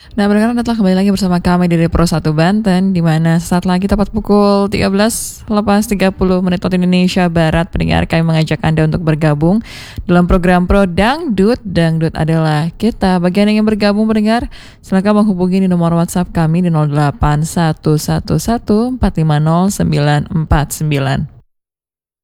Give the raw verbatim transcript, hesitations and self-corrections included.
Nah, berkenan telah kembali lagi bersama kami dari Pro satu Banten, di mana saat lagi tepat pukul tiga belas lepas tiga puluh menit waktu Indonesia Barat, pendengar kami mengajak Anda untuk bergabung dalam program Pro Dangdut. Dangdut adalah kita. Bagi Anda yang bergabung pendengar, silakan menghubungi di nomor WhatsApp kami di nol delapan satu satu satu empat lima nol sembilan empat sembilan.